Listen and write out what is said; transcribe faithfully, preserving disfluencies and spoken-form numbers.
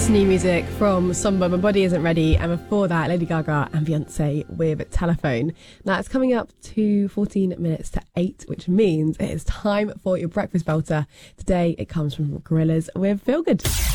That's new music from Somber, My Body Isn't Ready, and before that, Lady Gaga and Beyonce with Telephone. Now, it's coming up to fourteen minutes to eight, which means it is time for your breakfast belter. Today, it comes from Gorillaz with Feel Good.